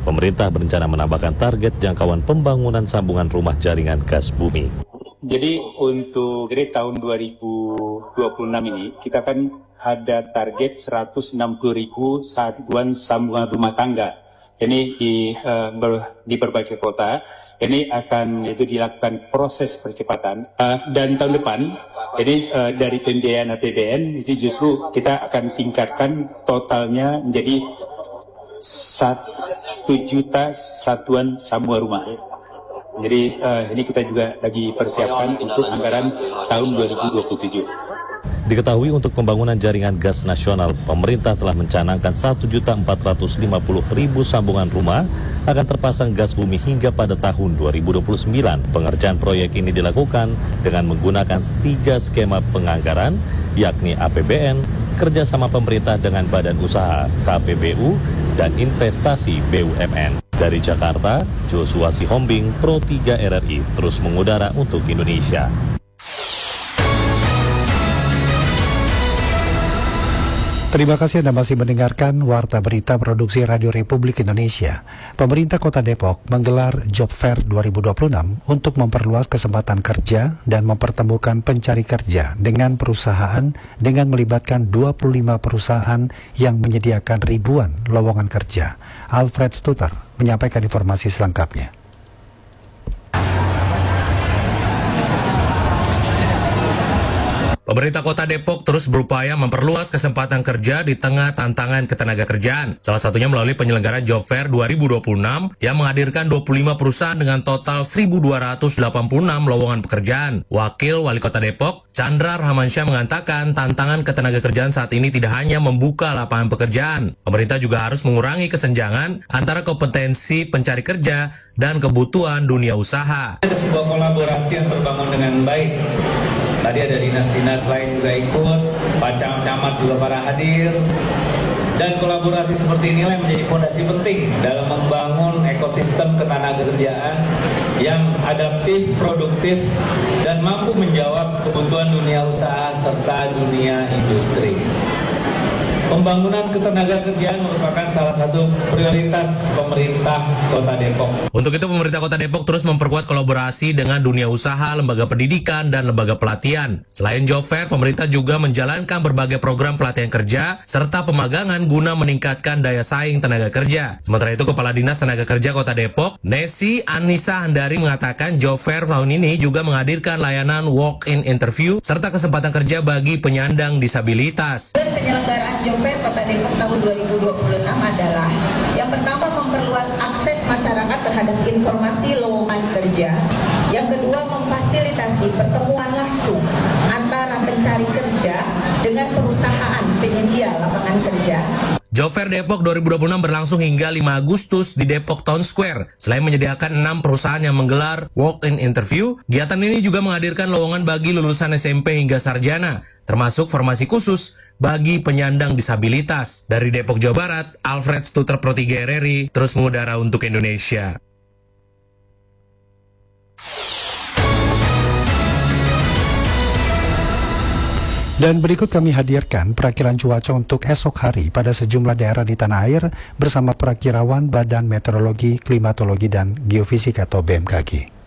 pemerintah berencana menambahkan target jangkauan pembangunan sambungan rumah jaringan gas bumi. Jadi untuk tahun 2026 ini kita kan ada target 160.000 sambungan rumah tangga. Ini di berbagai kota. Ini akan dilakukan proses percepatan dan tahun depan ini dari pembiayaan APBN itu justru kita akan tingkatkan totalnya menjadi 1 juta satuan sambungan rumah. Jadi ini kita juga lagi persiapkan untuk anggaran tahun 2027. Diketahui untuk pembangunan jaringan gas nasional, pemerintah telah mencanangkan 1.450.000 sambungan rumah akan terpasang gas bumi hingga pada tahun 2029. Pengerjaan proyek ini dilakukan dengan menggunakan 3 skema penganggaran, yakni APBN, kerjasama pemerintah dengan badan usaha, KPBU, dan investasi BUMN. Dari Jakarta, Joshua Sihombing, Pro 3 RRI, terus mengudara untuk Indonesia. Terima kasih Anda masih mendengarkan Warta Berita Produksi Radio Republik Indonesia. Pemerintah Kota Depok menggelar Job Fair 2026 untuk memperluas kesempatan kerja dan mempertemukan pencari kerja dengan perusahaan dengan melibatkan 25 perusahaan yang menyediakan ribuan lowongan kerja. Alfred Stuter menyampaikan informasi selengkapnya. Pemerintah Kota Depok terus berupaya memperluas kesempatan kerja di tengah tantangan ketenagakerjaan. Salah satunya melalui penyelenggaraan Job Fair 2026 yang menghadirkan 25 perusahaan dengan total 1.286 lowongan pekerjaan. Wakil Wali Kota Depok, Chandra Rahmansyah mengatakan tantangan ketenagakerjaan saat ini tidak hanya membuka lapangan pekerjaan. Pemerintah juga harus mengurangi kesenjangan antara kompetensi pencari kerja dan kebutuhan dunia usaha. Ada sebuah kolaborasi yang terbangun dengan baik. Tadi ada dinas-dinas lain juga ikut, Pak Camat juga para hadir. Dan kolaborasi seperti inilah yang menjadi fondasi penting dalam membangun ekosistem ketenagakerjaan yang adaptif, produktif, dan mampu menjawab kebutuhan dunia usaha serta dunia industri. Pembangunan ketenagakerjaan merupakan salah satu prioritas pemerintah Kota Depok. Untuk itu pemerintah Kota Depok terus memperkuat kolaborasi dengan dunia usaha, lembaga pendidikan, dan lembaga pelatihan. Selain Job Fair, pemerintah juga menjalankan berbagai program pelatihan kerja serta pemagangan guna meningkatkan daya saing tenaga kerja. Sementara itu Kepala Dinas Tenaga Kerja Kota Depok, Nesi Anissa Handari mengatakan Job Fair tahun ini juga menghadirkan layanan walk-in interview serta kesempatan kerja bagi penyandang disabilitas. Dan penyelenggaraan Job Fair Kota Depok tahun 2026 adalah yang pertama memperluas akses masyarakat terhadap informasi lowongan kerja, yang kedua memfasilitasi pertemuan langsung antara pencari kerja dengan perusahaan penyedia lapangan kerja. Job Fair Depok 2026 berlangsung hingga 5 Agustus di Depok Town Square. Selain menyediakan 6 perusahaan yang menggelar walk-in interview, kegiatan ini juga menghadirkan lowongan bagi lulusan SMP hingga sarjana, termasuk formasi khusus bagi penyandang disabilitas. Dari Depok, Jawa Barat, Alfred Stuter, Pro 3 RRI, terus mengudara untuk Indonesia. Dan berikut kami hadirkan perakiran cuaca untuk esok hari pada sejumlah daerah di tanah air bersama perakirawan Badan Meteorologi, Klimatologi, dan Geofisika atau BMKG.